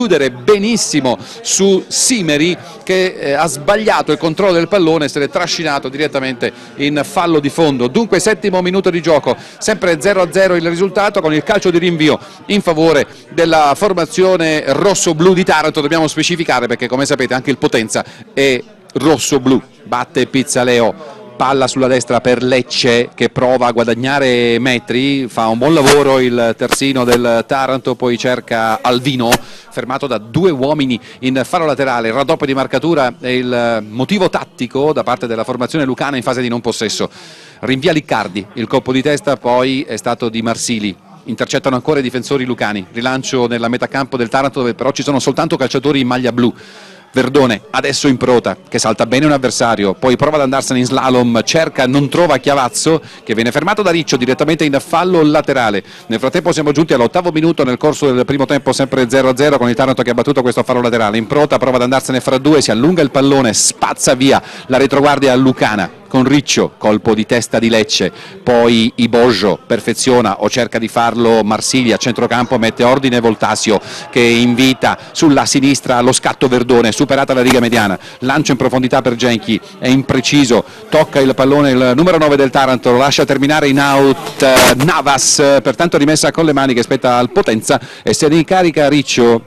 chiudere benissimo su Simeri che ha sbagliato il controllo del pallone e se l'è trascinato direttamente in fallo di fondo. Dunque 7° minuto di gioco, sempre 0-0 il risultato, con il calcio di rinvio in favore della formazione rosso-blu di Taranto. Dobbiamo specificare perché, come sapete, anche il Potenza è rosso-blu. Batte Pizzaleo, palla sulla destra per Lecce che prova a guadagnare metri, fa un buon lavoro il terzino del Taranto, poi cerca Alvino, fermato da 2 uomini in fallo laterale. Il raddoppio di marcatura è il motivo tattico da parte della formazione lucana in fase di non possesso. Rinvia Liccardi, il colpo di testa poi è stato di Marsili. Intercettano ancora i difensori lucani, rilancio nella metacampo del Taranto dove però ci sono soltanto calciatori in maglia blu. Verdone adesso in Prota che salta bene un avversario, poi prova ad andarsene in slalom, cerca, non trova Chiavazzo che viene fermato da Riccio direttamente in fallo laterale. Nel frattempo siamo giunti all'8° minuto nel corso del primo tempo, sempre 0-0 con il Taranto che ha battuto questo fallo laterale. In Prota prova ad andarsene fra 2, si allunga il pallone, spazza via la retroguardia lucana con Riccio, colpo di testa di Lecce, poi Iboggio perfeziona o cerca di farlo Marsiglia, a centrocampo mette ordine Voltasio che invita sulla sinistra lo scatto Verdone, superata la riga mediana, lancio in profondità per Genchi, è impreciso, tocca il pallone il numero 9 del Taranto, lo lascia terminare in out Navas, pertanto rimessa con le mani che spetta al Potenza e se ne incarica Riccio,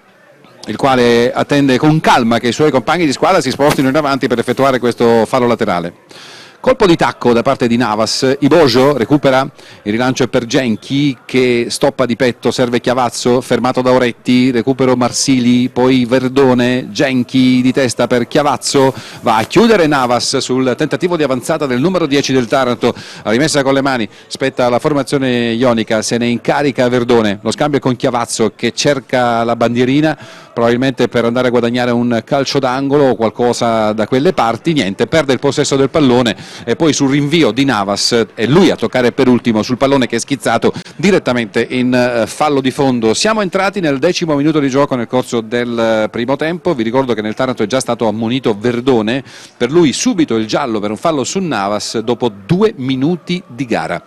il quale attende con calma che i suoi compagni di squadra si spostino in avanti per effettuare questo fallo laterale. Colpo di tacco da parte di Navas, Iboggio recupera, il rilancio è per Genchi che stoppa di petto, serve Chiavazzo, fermato da Oretti, recupero Marsili, poi Verdone, Genchi di testa per Chiavazzo, va a chiudere Navas sul tentativo di avanzata del numero 10 del Taranto, rimessa con le mani, spetta la formazione ionica, se ne incarica Verdone, lo scambio con Chiavazzo che cerca la bandierina, probabilmente per andare a guadagnare un calcio d'angolo o qualcosa da quelle parti, niente, perde il possesso del pallone e poi sul rinvio di Navas è lui a toccare per ultimo sul pallone che è schizzato direttamente in fallo di fondo. Siamo entrati nel 10° minuto di gioco nel corso del primo tempo, vi ricordo che nel Taranto è già stato ammonito Verdone, per lui subito il giallo per un fallo su Navas dopo 2 minuti di gara.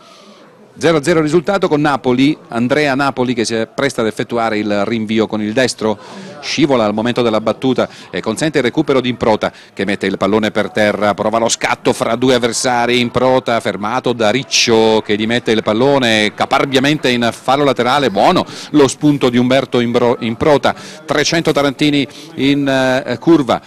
0-0 risultato con Napoli, Andrea Napoli che si appresta ad effettuare il rinvio con il destro, scivola al momento della battuta e consente il recupero di Improta che mette il pallone per terra, prova lo scatto fra 2 avversari, Improta fermato da Riccio che gli mette il pallone caparbiamente in fallo laterale, buono lo spunto di Umberto Improta, 300 tarantini in curva.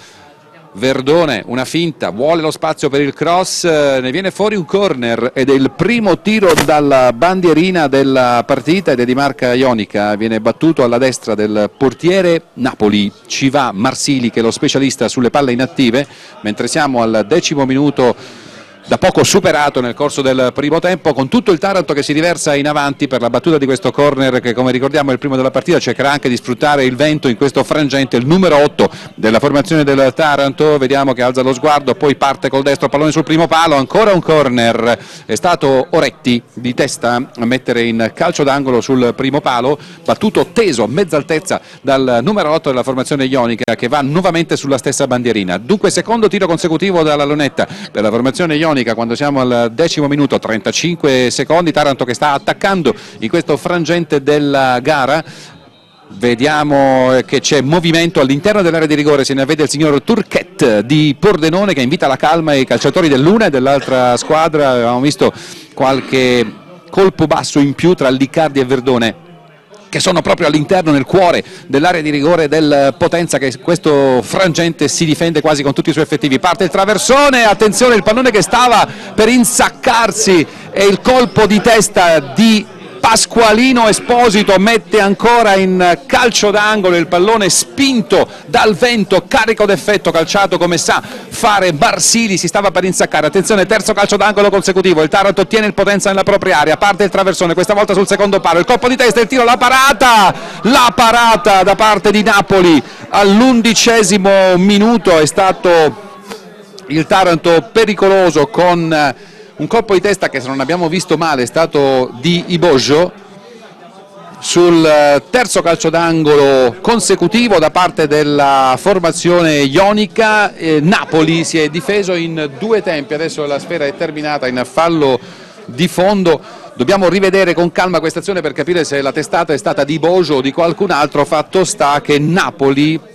Verdone, una finta, vuole lo spazio per il cross, ne viene fuori un corner ed è il primo tiro dalla bandierina della partita ed è di marca ionica, viene battuto alla destra del portiere Napoli, ci va Marsili che è lo specialista sulle palle inattive, mentre siamo al 10° minuto da poco superato nel corso del primo tempo, con tutto il Taranto che si riversa in avanti per la battuta di questo corner che, come ricordiamo, è il primo della partita, cercherà anche di sfruttare il vento in questo frangente, il numero 8 della formazione del Taranto, vediamo che alza lo sguardo, poi parte col destro, pallone sul primo palo, ancora un corner, è stato Oretti di testa a mettere in calcio d'angolo sul primo palo, battuto teso a mezza altezza dal numero 8 della formazione ionica che va nuovamente sulla stessa bandierina. Dunque secondo tiro consecutivo dalla lunetta per la formazione ionica quando siamo al 10° minuto, 35 secondi, Taranto che sta attaccando in questo frangente della gara. Vediamo che c'è movimento all'interno dell'area di rigore, se ne vede il signor Turquet di Pordenone che invita la calma i calciatori dell'una e dell'altra squadra. Avevamo visto qualche colpo basso in più tra Liccardi e Verdone che sono proprio all'interno, nel cuore dell'area di rigore del Potenza, che questo frangente si difende quasi con tutti i suoi effettivi. Parte il traversone, attenzione, il pallone che stava per insaccarsi e il colpo di testa di Pasqualino Esposito mette ancora in calcio d'angolo il pallone spinto dal vento, carico d'effetto, calciato come sa fare Marsili, si stava per insaccare, attenzione, terzo calcio d'angolo consecutivo, il Taranto ottiene il Potenza nella propria area, parte il traversone, questa volta sul secondo palo, il colpo di testa, il tiro, la parata da parte di Napoli all'11° minuto, è stato il Taranto pericoloso con un colpo di testa che, se non abbiamo visto male, è stato di Iboggio sul terzo calcio d'angolo consecutivo da parte della formazione ionica. Napoli si è difeso in 2 tempi, adesso la sfera è terminata in fallo di fondo. Dobbiamo rivedere con calma questa azione per capire se la testata è stata di Bojo o di qualcun altro. Fatto sta che Napoli